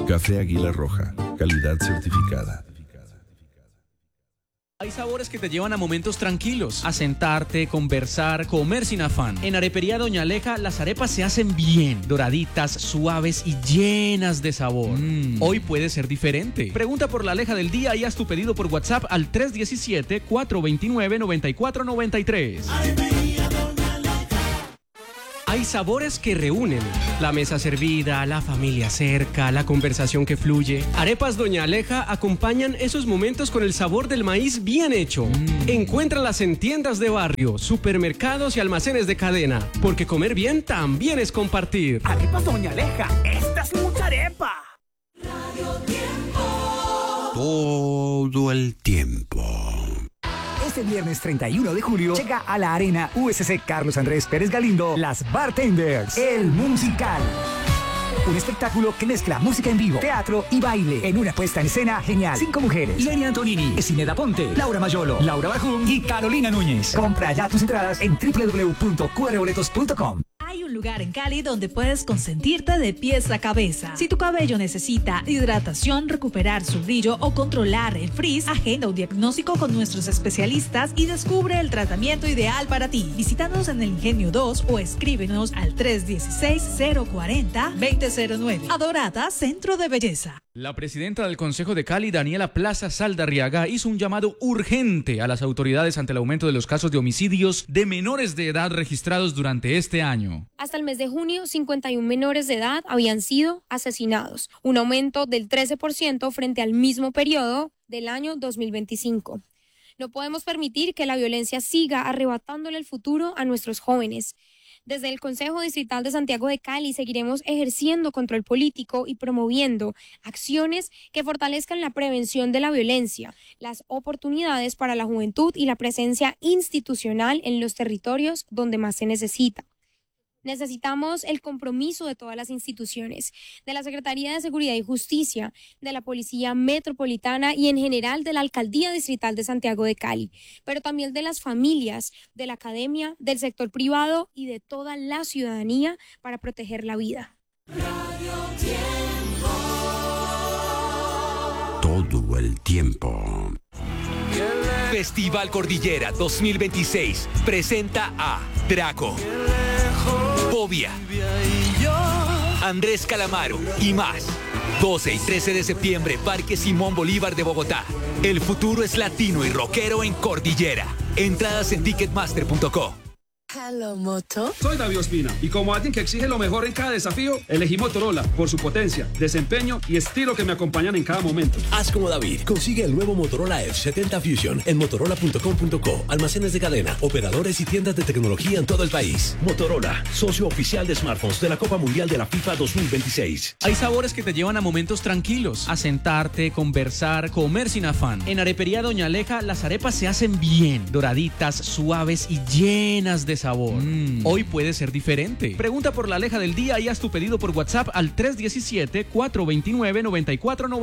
Café Águila Roja, calidad certificada. Hay sabores que te llevan a momentos tranquilos, a sentarte, conversar, comer sin afán. En Arepería Doña Aleja, las arepas se hacen bien, doraditas, suaves y llenas de sabor. Hoy puede ser diferente. Pregunta por la Aleja del día y haz tu pedido por WhatsApp al 317-429-9493. Hay sabores que reúnen. La mesa servida, la familia cerca, la conversación que fluye. Arepas Doña Aleja acompañan esos momentos con el sabor del maíz bien hecho. Encuéntralas en tiendas de barrio, supermercados y almacenes de cadena. Porque comer bien también es compartir. Arepas Doña Aleja, esta es mucha arepa. Todo el tiempo. Este viernes 31 de julio llega a la Arena USC Carlos Andrés Pérez Galindo Las Bartenders, el musical. Un espectáculo que mezcla música en vivo, teatro y baile en una puesta en escena genial. 5 mujeres: Leni Antonini, Esineda Ponte, Laura Mayolo, Laura Barjún y Carolina Núñez. Compra ya tus entradas en www.qrboletos.com. Hay un lugar en Cali donde puedes consentirte de pies a cabeza. Si tu cabello necesita hidratación, recuperar su brillo o controlar el frizz, agenda un diagnóstico con nuestros especialistas y descubre el tratamiento ideal para ti. Visítanos en el Ingenio 2 o escríbenos al 316-040-2009. Adorada Centro de Belleza. La presidenta del Consejo de Cali, Daniela Plaza Saldarriaga, hizo un llamado urgente a las autoridades ante el aumento de los casos de homicidios de menores de edad registrados durante este año. Hasta el mes de junio, 51 menores de edad habían sido asesinados, un aumento del 13% frente al mismo periodo del año 2025. No podemos permitir que la violencia siga arrebatándole el futuro a nuestros jóvenes. Desde el Consejo Distrital de Santiago de Cali seguiremos ejerciendo control político y promoviendo acciones que fortalezcan la prevención de la violencia, las oportunidades para la juventud y la presencia institucional en los territorios donde más se necesita. Necesitamos el compromiso de todas las instituciones, de la Secretaría de Seguridad y Justicia, de la Policía Metropolitana y en general de la Alcaldía Distrital de Santiago de Cali, pero también de las familias, de la academia, del sector privado y de toda la ciudadanía para proteger la vida. Todo el tiempo. Festival Cordillera 2026 presenta a Draco, Fobia, Andrés Calamaro y más. 12 y 13 de septiembre, Parque Simón Bolívar de Bogotá. El futuro es latino y rockero en Cordillera. Entradas en ticketmaster.co. Hello, Moto. Soy David Ospina y como alguien que exige lo mejor en cada desafío, elegí Motorola por su potencia, desempeño y estilo que me acompañan en cada momento. Haz como David. Consigue el nuevo Motorola F70 Fusion en motorola.com.co, almacenes de cadena, operadores y tiendas de tecnología en todo el país. Motorola, socio oficial de smartphones de la Copa Mundial de la FIFA 2026. Hay sabores que te llevan a momentos tranquilos, a sentarte, conversar, comer sin afán. En Arepería Doña Aleja, las arepas se hacen bien, doraditas, suaves y llenas de sabor. Hoy puede ser diferente. Pregunta por la Aleja del día y haz tu pedido por WhatsApp al 317-429-9493.